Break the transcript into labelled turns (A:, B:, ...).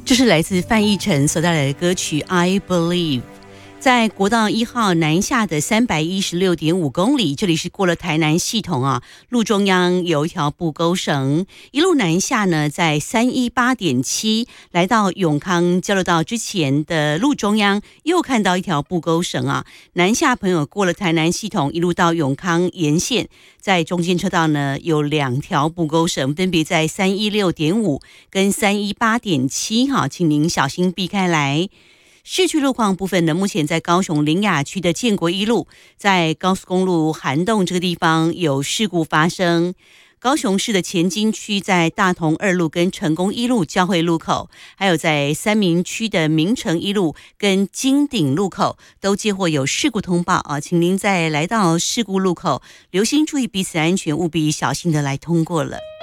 A: 这是来自范逸臣所带来的歌曲《I Believe》。在国道1号南下的316.5公里，这里是过了台南系统啊，路中央有一条布钩绳，一路南下呢，在318.7来到永康交流道之前的路中央，又看到一条布钩绳啊。南下朋友过了台南系统，一路到永康沿线，在中间车道呢有2条布钩绳，分别在316.5跟318.7哈，请您小心避开来。市区路况部分呢，目前在高雄苓雅区的建国一路，在高速公路涵洞这个地方有事故发生。高雄市的前金区在大同2路跟成功1路交汇路口，还有在三民区的明诚1路跟金鼎路口都接获有事故通报啊，请您在来到事故路口留心注意彼此安全，务必小心的来通过了。